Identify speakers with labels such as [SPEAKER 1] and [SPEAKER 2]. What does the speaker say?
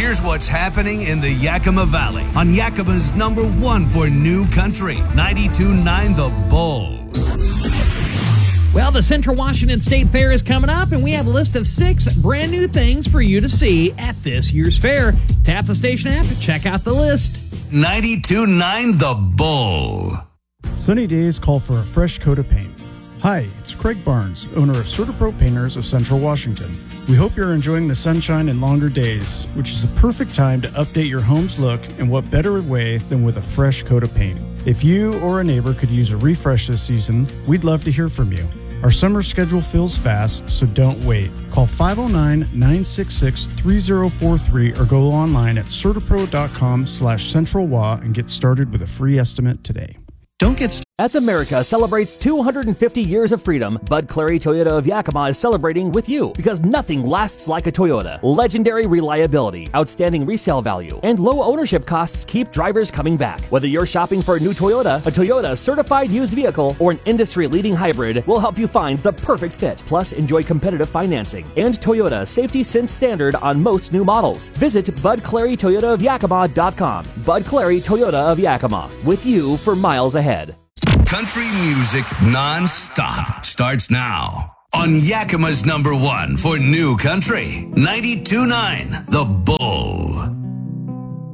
[SPEAKER 1] Here's what's happening in the Yakima Valley on Yakima's number one for new country, 92.9 The Bull.
[SPEAKER 2] Well, the Central Washington State Fair is coming up, and we have a list of 6 brand new things for you to see at this year's fair. Tap the station app to check out the list.
[SPEAKER 1] 92.9 The Bull.
[SPEAKER 3] Sunny days call for a fresh coat of paint. Hi, it's Craig Barnes, owner of CertaPro Painters of Central Washington. We hope you're enjoying the sunshine and longer days, which is a perfect time to update your home's look, and what better way than with a fresh coat of paint. If you or a neighbor could use a refresh this season, we'd love to hear from you. Our summer schedule fills fast, so don't wait. Call 509-966-3043 or go online at certapro.com/centralwa and get started with a free estimate today.
[SPEAKER 2] Don't get
[SPEAKER 4] As America celebrates 250 years of freedom, Bud Clary Toyota of Yakima is celebrating with you because nothing lasts like a Toyota. Legendary reliability, outstanding resale value, and low ownership costs keep drivers coming back. Whether you're shopping for a new Toyota, a Toyota certified used vehicle, or an industry-leading hybrid, we'll help you find the perfect fit. Plus, enjoy competitive financing and Toyota Safety Sense standard on most new models. Visit BudClaryToyotaofYakima.com. Bud Clary Toyota of Yakima, with you for miles ahead.
[SPEAKER 1] Country music non-stop starts now on Yakima's number one for new country, 92.9 The Bull.